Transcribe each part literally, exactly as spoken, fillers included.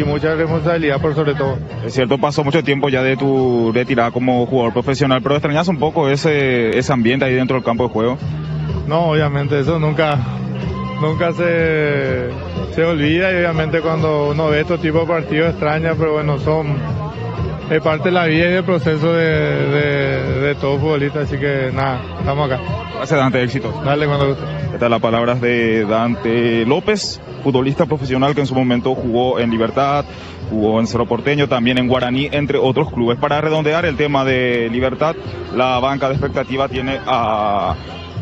y mucha responsabilidad por sobre todo. Es cierto, pasó mucho tiempo ya de tu retirada como jugador profesional, pero ¿extrañas un poco ese, ese ambiente ahí dentro del campo de juego? No, obviamente, eso nunca, nunca se, se olvida, y obviamente cuando uno ve estos tipos de partidos extraña, pero bueno, son... es parte de la vida y del proceso de, de, de todo futbolista, así que nada, estamos acá. Gracias, Dante, éxito. Dale cuando guste. Estas las palabras de Dante López, futbolista profesional que en su momento jugó en Libertad, jugó en Cerro Porteño, también en Guaraní, entre otros clubes. Para redondear el tema de Libertad, la banca de expectativa tiene a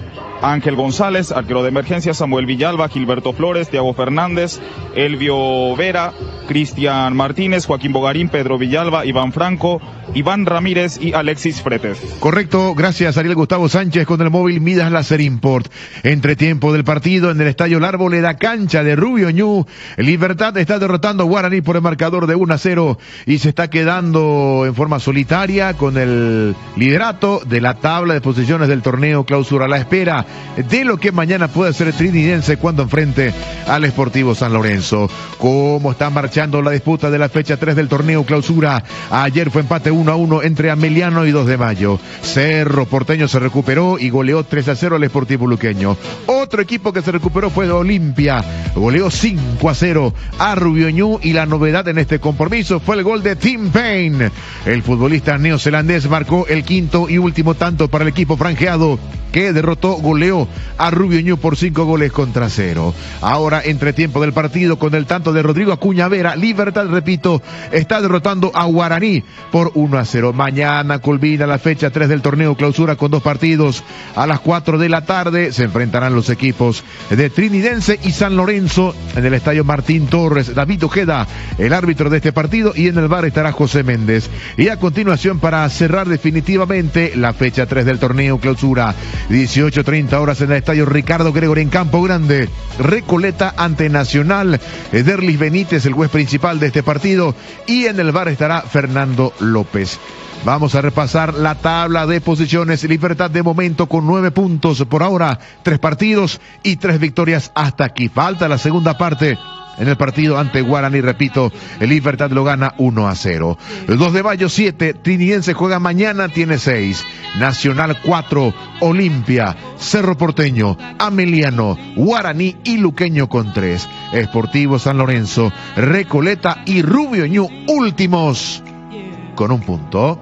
Ángel González, arquero de emergencia, Samuel Villalba, Gilberto Flores, Thiago Fernández, Elvio Vera, Cristian Martínez, Joaquín Bogarín, Pedro Villalba, Iván Franco, Iván Ramírez y Alexis Fretes. Correcto, gracias Ariel Gustavo Sánchez con el móvil Midas Láser Import. Entre tiempo del partido en el Estadio La Arboleda, cancha de Rubio Ñu, Libertad está derrotando a Guaraní por el marcador de uno a cero y se está quedando en forma solitaria con el liderato de la tabla de posiciones del torneo Clausura, a la espera de lo que mañana puede ser el Trinidense cuando enfrente al Sportivo San Lorenzo. ¿Cómo está marchando la disputa de la fecha tres del torneo Clausura? Ayer fue empate uno a uno entre Ameliano y dos de mayo. Cerro Porteño se recuperó y goleó tres a cero al Sportivo Luqueño. Otro equipo que se recuperó fue Olimpia, goleó cinco a cero a Rubio Ñu, y la novedad en este compromiso fue el gol de Tim Payne. El futbolista neozelandés marcó el quinto y último tanto para el equipo franjeado, que derrotó, goleó a Rubio Ñu por cinco goles contra cero. Ahora, entre tiempo del partido, con el tanto de Rodrigo Acuña Vera, Libertad, repito, está derrotando a Guaraní por uno a cero. Mañana culmina la fecha tres del torneo Clausura con dos partidos. A las cuatro de la tarde se enfrentarán los equipos de Trinidense y San Lorenzo en el estadio Martín Torres. David Ojeda, el árbitro de este partido, y en el bar estará José Méndez. Y a continuación, para cerrar definitivamente la fecha tres del torneo Clausura, dieciocho treinta horas en el estadio Ricardo Gregory en Campo Grande, Recoleta ante Nacional. Derlis Benítez, el juez principal de este partido, y en el bar estará Fernando López. Vamos a repasar la tabla de posiciones. Libertad de momento con nueve puntos por ahora, tres partidos y tres victorias hasta aquí. Falta la segunda parte. En el partido ante Guaraní, repito, el Libertad lo gana uno a cero. El dos de mayo, siete. Trinidense juega mañana, tiene seis. Nacional, cuatro. Olimpia, Cerro Porteño, Ameliano, Guaraní y Luqueño con tres. Sportivo San Lorenzo, Recoleta y Rubio Ñu, últimos con un punto.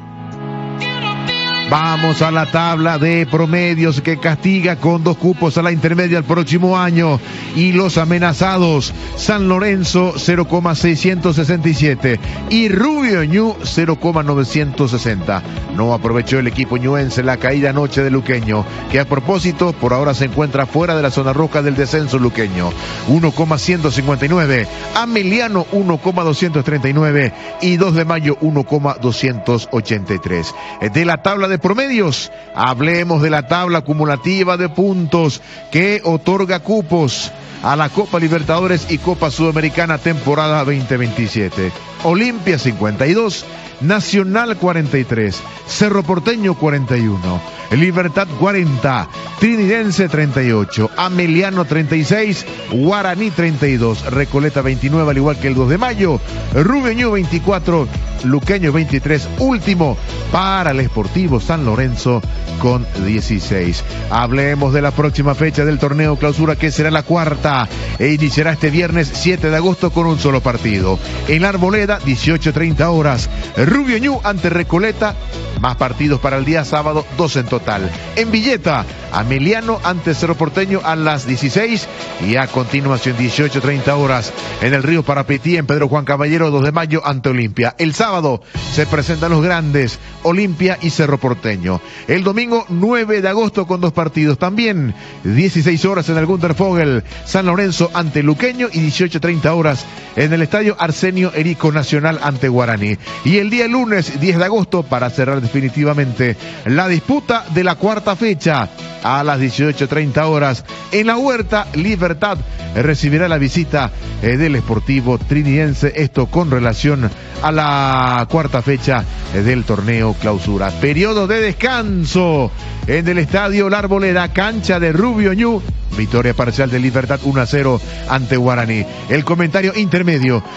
Vamos a la tabla de promedios que castiga con dos cupos a la intermedia el próximo año. Y los amenazados: San Lorenzo cero coma seiscientos sesenta y siete y Rubio Ñu cero coma novecientos sesenta. No aprovechó el equipo ñuense la caída anoche de Luqueño, que a propósito por ahora se encuentra fuera de la zona roja del descenso luqueño. uno coma ciento cincuenta y nueve, Ameliano uno coma doscientos treinta y nueve y dos de mayo uno coma doscientos ochenta y tres. De la tabla de promedios, hablemos de la tabla acumulativa de puntos que otorga cupos a la Copa Libertadores y Copa Sudamericana temporada veinte veintisiete. Olimpia cincuenta y dos, Nacional cuarenta y tres, Cerro Porteño cuarenta y uno, Libertad cuarenta, Trinidense treinta y ocho, Ameliano treinta y seis, Guaraní treinta y dos, Recoleta veintinueve, al igual que el dos de mayo, Rubio Ñu veinticuatro, Luqueño veintitrés, último para el Sportivo San Lorenzo con dieciséis. Hablemos de la próxima fecha del torneo Clausura, que será la cuarta e iniciará este viernes siete de agosto con un solo partido. En la Arboleda, dieciocho treinta horas, Rubio Ñu ante Recoleta, más partidos para el día sábado, dos en total. En Villeta, Ameliano ante Cerro Porteño a las dieciséis, y a continuación dieciocho treinta horas en el Río Parapetí, en Pedro Juan Caballero, dos de mayo ante Olimpia. El sábado se presentan los grandes, Olimpia y Cerro Porteño. El domingo nueve de agosto con dos partidos también, dieciséis horas en el Gunther Fogel, San Lorenzo ante Luqueño, y dieciocho treinta horas en el estadio Arsenio Erico, Nacional ante Guaraní. Y el día lunes diez de agosto, para cerrar definitivamente la disputa de la cuarta fecha, a las dieciocho treinta horas en la Huerta, Libertad recibirá la visita eh, del Sportivo Trinidense, esto con relación a la cuarta fecha eh, del torneo Clausura. Periodo de descanso en el estadio La Arboleda, cancha de Rubio Ñu, victoria parcial de Libertad uno a cero ante Guaraní. El comentario intermedio